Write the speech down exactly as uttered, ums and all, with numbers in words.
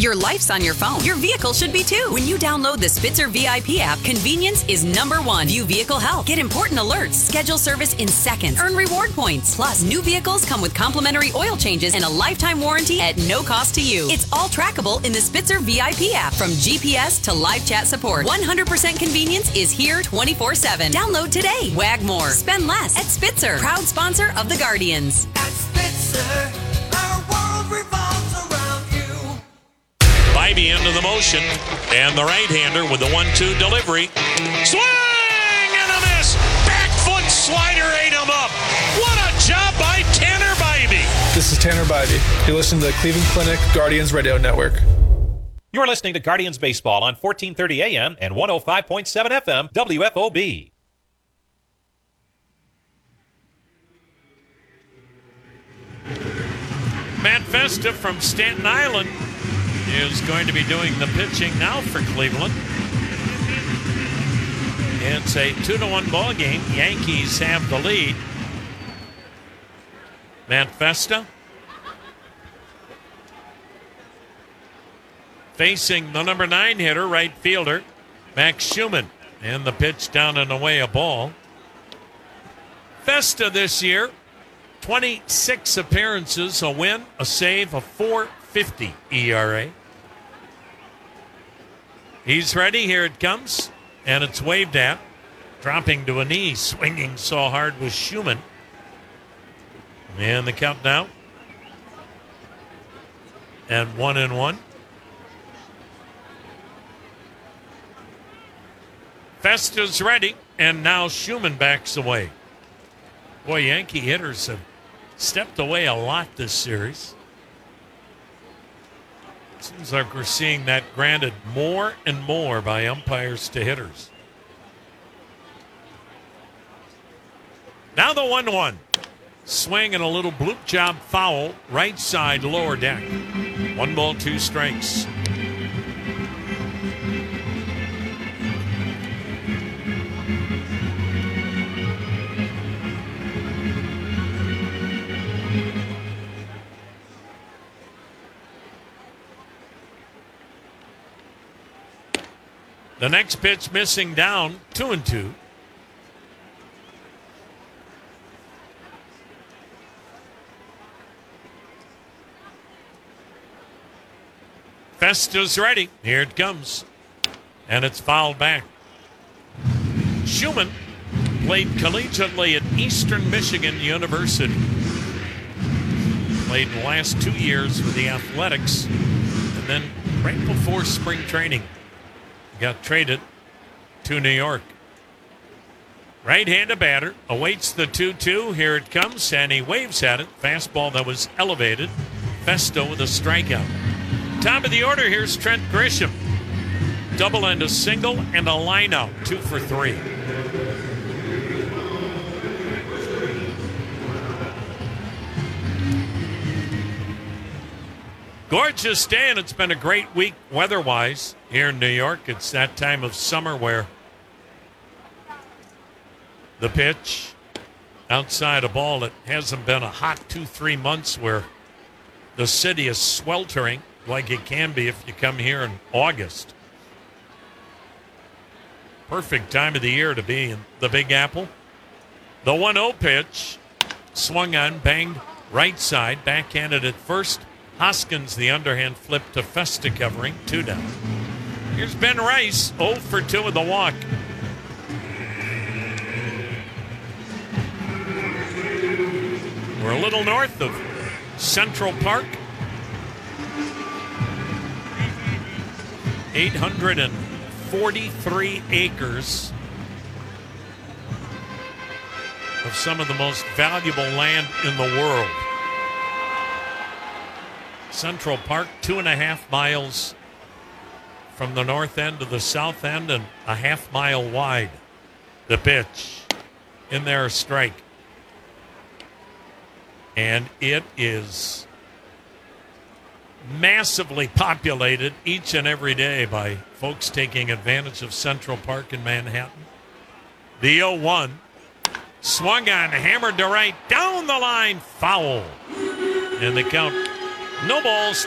Your life's on your phone. Your vehicle should be too. When you download the Spitzer V I P app, convenience is number one. View vehicle health. Get important alerts. Schedule service in seconds. Earn reward points. Plus, new vehicles come with complimentary oil changes and a lifetime warranty at no cost to you. It's all trackable in the Spitzer V I P app. From G P S to live chat support, one hundred percent convenience is here twenty-four seven. Download today. Wag more. Spend less at Spitzer. Proud sponsor of the Guardians. At Spitzer, our world revolves around you. Bybee into the motion, and the right-hander with the one two delivery. Swing and a miss. Back foot slider ate him up. What a job by Tanner Bybee. This is Tanner Bybee. You're listening to the Cleveland Clinic Guardians Radio Network. You're listening to Guardians Baseball on fourteen thirty A M and one oh five point seven F M W F O B. Matt Festa from Staten Island is going to be doing the pitching now for Cleveland. It's a two to one ball game. Yankees have the lead. Matt Festa facing the number nine hitter, right fielder, Max Schumann. And the pitch down and away, a ball. Festa this year, twenty-six appearances, a win, a save, a four fifty E R A. He's ready. Here it comes. And it's waved at. Dropping to a knee. Swinging so hard was Schumann. And the count now. And one and one. Festa's ready. And now Schumann backs away. Boy, Yankee hitters have stepped away a lot this series. Seems like we're seeing that granted more and more by umpires to hitters. Now the one one. Swing and a little bloop job foul. Right side lower deck. One ball, two strikes. The next pitch missing down, two and two. Festa's ready. Here it comes. And it's fouled back. Schumann played collegiately at Eastern Michigan University. Played the last two years with the Athletics. And then right before spring training, got traded to New York. Right-handed batter awaits the two two. Here it comes, and he waves at it. Fastball that was elevated. Festa with a strikeout. Top of the order, here's Trent Grisham. Double and a single and a line-out. Two for three. Gorgeous day, and it's been a great week weather-wise here in New York. It's that time of summer where the pitch outside a ball, it hasn't been a hot two, three months where the city is sweltering like it can be if you come here in August. Perfect time of the year to be in the Big Apple. The one oh pitch, swung on, banged right side, backhanded at first. Hoskins, the underhand flip to Festa covering, two down. Here's Ben Rice, oh for two with the walk. We're a little north of Central Park. eight hundred forty-three acres of some of the most valuable land in the world. Central Park, two and a half miles from the north end to the south end and a half mile wide. The pitch. In there, a strike. And it is massively populated each and every day by folks taking advantage of Central Park in Manhattan. The oh one. Swung on, hammered to right, down the line, foul. And the count, no balls.